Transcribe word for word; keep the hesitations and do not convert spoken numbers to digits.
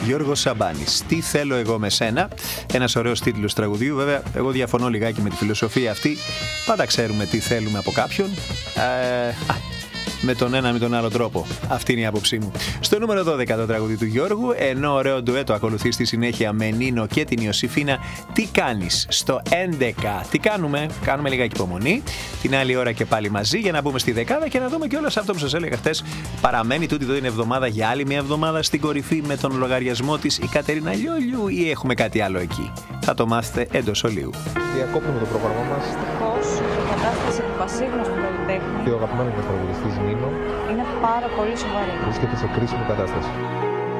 Γιώργος Σαμπάνης. Τι θέλω εγώ με σένα. Ένας ωραίος τίτλος τραγουδίου. Βέβαια, εγώ διαφωνώ λιγάκι με τη φιλοσοφία αυτή. Πάντα ξέρουμε τι θέλουμε από κάποιον. Ε, με τον ένα με τον άλλο τρόπο. Αυτή είναι η άποψή μου. Στο νούμερο δώδεκα το τραγούδι του Γιώργου, ενώ ωραίο ντουέτο ακολουθεί στη συνέχεια με Νίνο και την Ιωσήφινα. Τι κάνεις? Στο έντεκα. Τι κάνουμε? Κάνουμε λιγάκι υπομονή. Την άλλη ώρα και πάλι μαζί για να μπούμε στη δεκάδα και να δούμε και όλα αυτό που σας έλεγα χτες. Παραμένει τούτη εδώ την εβδομάδα για άλλη μια εβδομάδα στην κορυφή με τον λογαριασμό της η Κατερίνα Λιόλιου ή έχουμε κάτι άλλο εκεί? Θα το μάθετε εντός ολίγου. Διακόπτουμε το πρόγραμμα μας. Δυστυχώς, η κατάσταση του πασίγνωστου καλλιτέχνη Και ο αγαπημένος μας τραγουδιστής Νίνο είναι πάρα πολύ σοβαρή. βρίσκεται σε κρίσιμη κατάσταση.